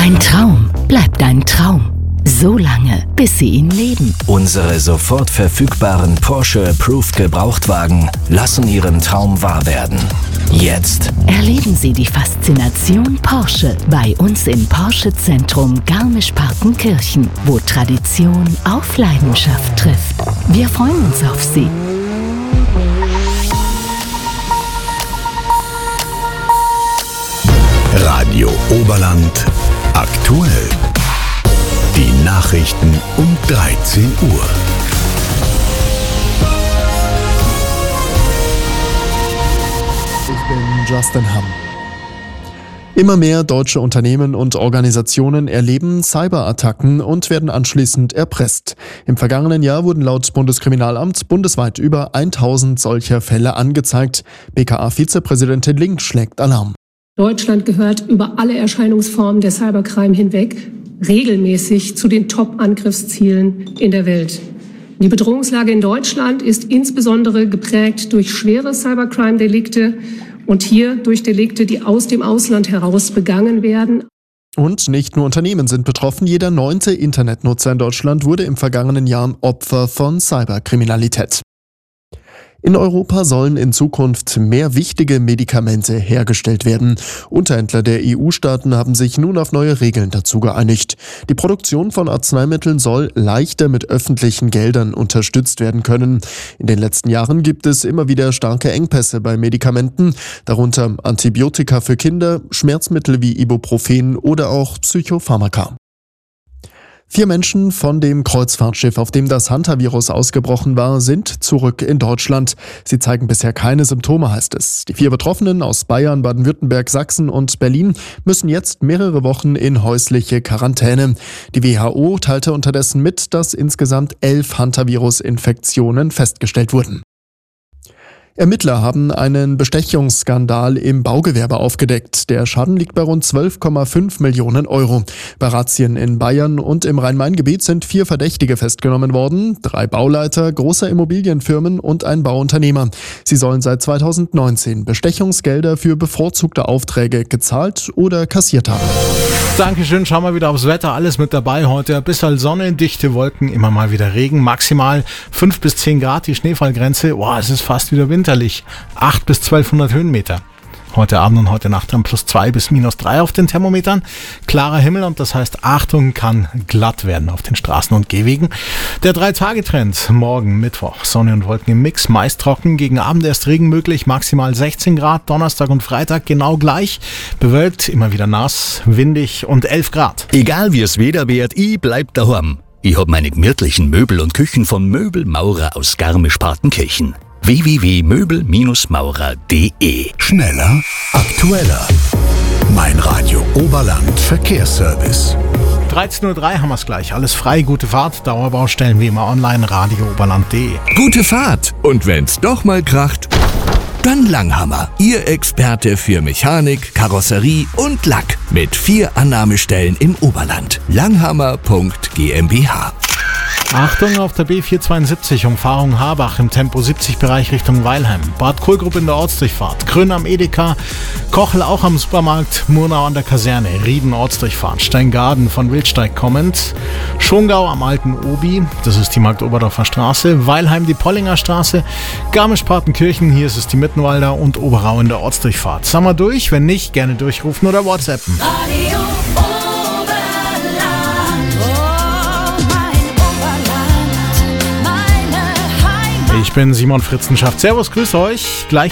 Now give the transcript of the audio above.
Ein Traum bleibt ein Traum. So lange, bis Sie ihn leben. Unsere sofort verfügbaren Porsche Approved Gebrauchtwagen lassen Ihren Traum wahr werden. Jetzt Erleben Sie die Faszination Porsche bei uns im Porsche Zentrum Garmisch-Partenkirchen, wo Tradition auf Leidenschaft trifft. Wir freuen uns auf Sie. Radio Oberland aktuell. Die Nachrichten um 13 Uhr. Ich bin Justin Hamm. Immer mehr deutsche Unternehmen und Organisationen erleben Cyberattacken und werden anschließend erpresst. Im vergangenen Jahr wurden laut Bundeskriminalamt bundesweit über 1000 solcher Fälle angezeigt. BKA-Vizepräsidentin Link schlägt Alarm. Deutschland gehört über alle Erscheinungsformen der Cybercrime hinweg regelmäßig zu den Top-Angriffszielen in der Welt. Die Bedrohungslage in Deutschland ist insbesondere geprägt durch schwere Cybercrime-Delikte und hier durch Delikte, die aus dem Ausland heraus begangen werden. Und nicht nur Unternehmen sind betroffen. Jeder 9. Internetnutzer in Deutschland wurde im vergangenen Jahr Opfer von Cyberkriminalität. In Europa sollen in Zukunft mehr wichtige Medikamente hergestellt werden. Unterhändler der EU-Staaten haben sich nun auf neue Regeln dazu geeinigt. Die Produktion von Arzneimitteln soll leichter mit öffentlichen Geldern unterstützt werden können. In den letzten Jahren gibt es immer wieder starke Engpässe bei Medikamenten, darunter Antibiotika für Kinder, Schmerzmittel wie Ibuprofen oder auch Psychopharmaka. 4 Menschen von dem Kreuzfahrtschiff, auf dem das Hantavirus ausgebrochen war, sind zurück in Deutschland. Sie zeigen bisher keine Symptome, heißt es. Die 4 Betroffenen aus Bayern, Baden-Württemberg, Sachsen und Berlin müssen jetzt mehrere Wochen in häusliche Quarantäne. Die WHO teilte unterdessen mit, dass insgesamt 11 Hantavirus-Infektionen festgestellt wurden. Ermittler haben einen Bestechungsskandal im Baugewerbe aufgedeckt. Der Schaden liegt bei rund 12,5 Millionen Euro. Bei Razzien in Bayern und im Rhein-Main-Gebiet sind 4 Verdächtige festgenommen worden. 3 Bauleiter großer Immobilienfirmen und ein Bauunternehmer. Sie sollen seit 2019 Bestechungsgelder für bevorzugte Aufträge gezahlt oder kassiert haben. Dankeschön, schauen wir wieder aufs Wetter. Alles mit dabei heute. Ein bisschen Sonne, dichte Wolken, immer mal wieder Regen. Maximal 5 bis 10 Grad, die Schneefallgrenze. Boah, es ist fast wieder winterlich. 8 bis 1200 Höhenmeter. Heute Abend und heute Nacht dann +2 bis -3 auf den Thermometern. Klarer Himmel und das heißt, Achtung, kann glatt werden auf den Straßen und Gehwegen. Der 3-Tage-Trend. Morgen Mittwoch. Sonne und Wolken im Mix. Meist trocken. Gegen Abend erst Regen möglich. Maximal 16 Grad. Donnerstag und Freitag genau gleich. Bewölkt, immer wieder nass, windig und 11 Grad. Egal wie es Wetter wird, ich bleib daheim. Ich hab meine gemütlichen Möbel und Küchen von Möbelmaurer aus Garmisch-Partenkirchen. www.möbelmaurer.de. Schneller, aktueller. Mein Radio Oberland Verkehrsservice. 13:03 Uhr haben wir es gleich. Alles frei, gute Fahrt. Dauerbaustellen wie immer online, radiooberland.de. Gute Fahrt! Und wenn's doch mal kracht, dann Langhammer. Ihr Experte für Mechanik, Karosserie und Lack. Mit 4 Annahmestellen im Oberland. Langhammer.GmbH. Achtung auf der B472, Umfahrung Harbach im Tempo 70-Bereich Richtung Weilheim. Bad Kohlgrub in der Ortsdurchfahrt. Krön am Edeka, Kochel auch am Supermarkt, Murnau an der Kaserne, Rieden Ortsdurchfahrt, Steingaden von Wildsteig kommend, Schongau am alten Obi, das ist die Markt-Oberdorfer Straße, Weilheim die Pollinger Straße, Garmisch-Partenkirchen, hier ist es die Mittenwalder und Oberau in der Ortsdurchfahrt. Sagen wir durch, wenn nicht, gerne durchrufen oder WhatsAppen. Radio Oberland, Ich bin Simon Fritzenschaft. Servus, grüß euch. Gleich